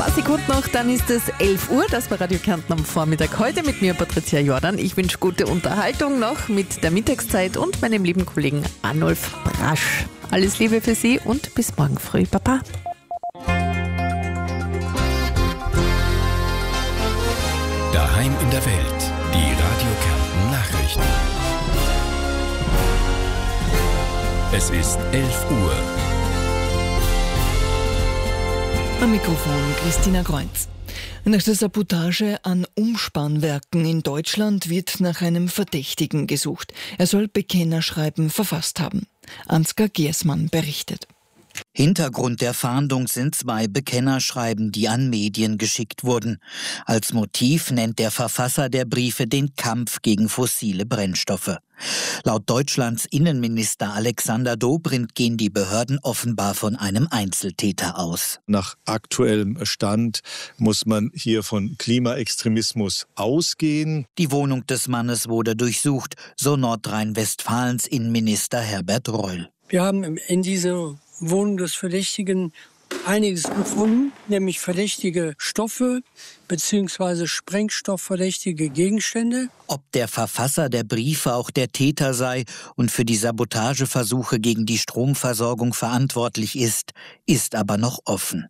Paar Sekunden noch, dann ist es 11 Uhr. Das war Radio Kärnten am Vormittag. Heute mit mir, Patricia Jordan. Ich wünsche gute Unterhaltung noch mit der Mittagszeit und meinem lieben Kollegen Arnulf Brasch. Alles Liebe für Sie und bis morgen früh. Baba. Daheim in der Welt. Die Radio Kärnten Nachrichten. Es ist 11 Uhr. Am Mikrofon Christina Kreuz. Nach der Sabotage an Umspannwerken in Deutschland wird nach einem Verdächtigen gesucht. Er soll Bekennerschreiben verfasst haben. Ansgar Giersmann berichtet. Hintergrund der Fahndung sind 2 Bekennerschreiben, die an Medien geschickt wurden. Als Motiv nennt der Verfasser der Briefe den Kampf gegen fossile Brennstoffe. Laut Deutschlands Innenminister Alexander Dobrindt gehen die Behörden offenbar von einem Einzeltäter aus. Nach aktuellem Stand muss man hier von Klimaextremismus ausgehen. Die Wohnung des Mannes wurde durchsucht, so Nordrhein-Westfalens Innenminister Herbert Reul. Wir haben in dieser Wohnung des Verdächtigen einiges gefunden, nämlich verdächtige Stoffe bzw. sprengstoffverdächtige Gegenstände. Ob der Verfasser der Briefe auch der Täter sei und für die Sabotageversuche gegen die Stromversorgung verantwortlich ist aber noch offen.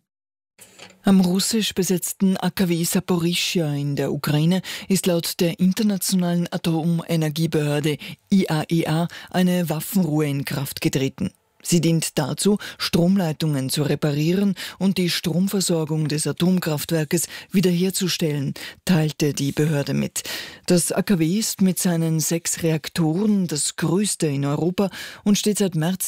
Am russisch besetzten AKW Saporischschja in der Ukraine ist laut der Internationalen Atomenergiebehörde IAEA eine Waffenruhe in Kraft getreten. Sie dient dazu, Stromleitungen zu reparieren und die Stromversorgung des Atomkraftwerkes wiederherzustellen, teilte die Behörde mit. Das AKW ist mit seinen 6 Reaktoren das größte in Europa und steht seit März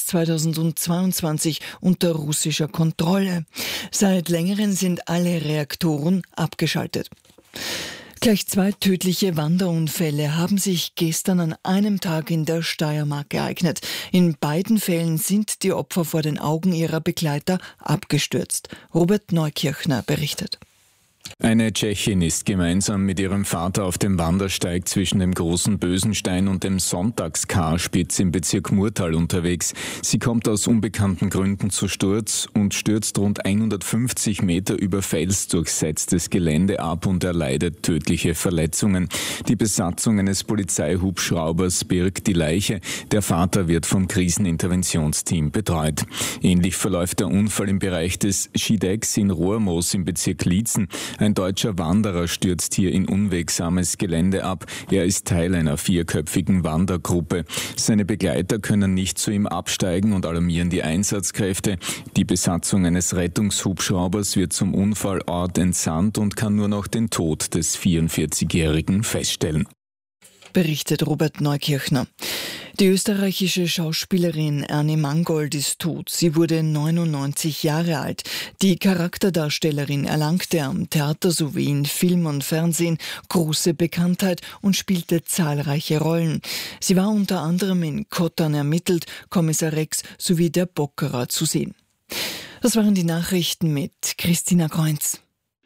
2022 unter russischer Kontrolle. Seit längerem sind alle Reaktoren abgeschaltet. Gleich 2 tödliche Wanderunfälle haben sich gestern an einem Tag in der Steiermark ereignet. In beiden Fällen sind die Opfer vor den Augen ihrer Begleiter abgestürzt. Robert Neukirchner berichtet. Eine Tschechin ist gemeinsam mit ihrem Vater auf dem Wandersteig zwischen dem Großen Bösenstein und dem Sonntagskarspitz im Bezirk Murtal unterwegs. Sie kommt aus unbekannten Gründen zu Sturz und stürzt rund 150 Meter über felsdurchsetztes Gelände ab und erleidet tödliche Verletzungen. Die Besatzung eines Polizeihubschraubers birgt die Leiche. Der Vater wird vom Kriseninterventionsteam betreut. Ähnlich verläuft der Unfall im Bereich des Schidecks in Rohrmoos im Bezirk Liezen. Ein deutscher Wanderer stürzt hier in unwegsames Gelände ab. Er ist Teil einer 4-köpfigen Wandergruppe. Seine Begleiter können nicht zu ihm absteigen und alarmieren die Einsatzkräfte. Die Besatzung eines Rettungshubschraubers wird zum Unfallort entsandt und kann nur noch den Tod des 44-Jährigen feststellen. Berichtet Robert Neukirchner. Die österreichische Schauspielerin Ernie Mangold ist tot. Sie wurde 99 Jahre alt. Die Charakterdarstellerin erlangte am Theater sowie in Film und Fernsehen große Bekanntheit und spielte zahlreiche Rollen. Sie war unter anderem in Kottern ermittelt, Kommissar Rex sowie der Bockerer zu sehen. Das waren die Nachrichten mit Christina Kreuz.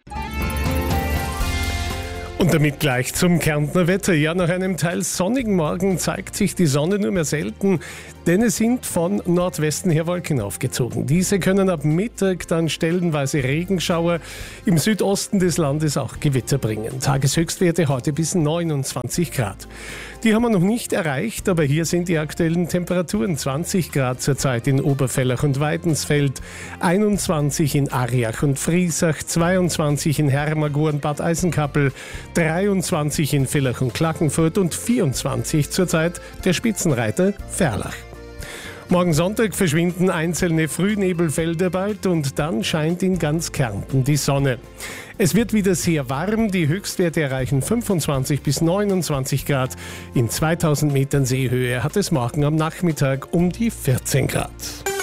Und damit gleich zum Kärntner Wetter. Ja, nach einem teils sonnigen Morgen zeigt sich die Sonne nur mehr selten, denn es sind von Nordwesten her Wolken aufgezogen. Diese können ab Mittag dann stellenweise Regenschauer, im Südosten des Landes auch Gewitter bringen. Tageshöchstwerte heute bis 29 Grad. Die haben wir noch nicht erreicht, aber hier sind die aktuellen Temperaturen. 20 Grad zurzeit in Oberfellach und Weidensfeld, 21 in Ariach und Friesach, 22 in Hermagor und Bad Eisenkappel, 23 in Villach und Klagenfurt und 24 zurzeit der Spitzenreiter Ferlach. Morgen Sonntag verschwinden einzelne Frühnebelfelder bald und dann scheint in ganz Kärnten die Sonne. Es wird wieder sehr warm, die Höchstwerte erreichen 25 bis 29 Grad. In 2000 Metern Seehöhe hat es morgen am Nachmittag um die 14 Grad.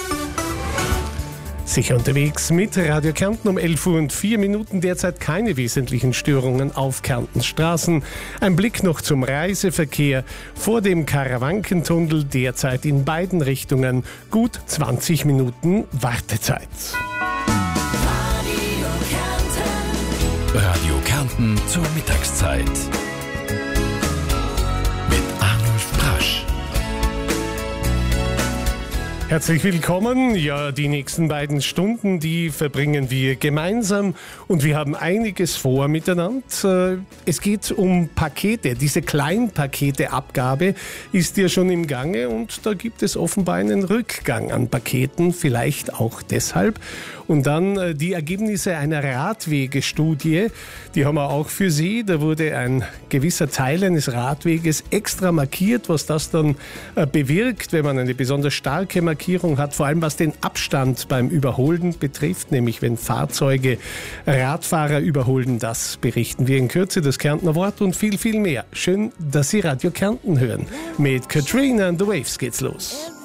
Sicher unterwegs mit Radio Kärnten um 11 Uhr und 4 Minuten, derzeit keine wesentlichen Störungen auf Kärntens Straßen. Ein Blick noch zum Reiseverkehr. Vor dem Karawankentunnel derzeit in beiden Richtungen gut 20 Minuten Wartezeit. Radio Kärnten zur Mittagszeit. Mit Arnulf Brasch. Herzlich willkommen. Ja, die nächsten beiden Stunden, die verbringen wir gemeinsam und wir haben einiges vor miteinander. Es geht um Pakete. Diese Kleinpaketeabgabe ist ja schon im Gange und da gibt es offenbar einen Rückgang an Paketen, vielleicht auch deshalb. Und dann die Ergebnisse einer Radwegestudie, die haben wir auch für Sie. Da wurde ein gewisser Teil eines Radweges extra markiert, was das dann bewirkt, wenn man eine besonders starke Markierung hat, vor allem was den Abstand beim Überholen betrifft, nämlich wenn Fahrzeuge Radfahrer überholen. Das berichten wir in Kürze, das Kärntner Wort und viel, viel mehr. Schön, dass Sie Radio Kärnten hören. Mit Katrina and the Waves geht's los.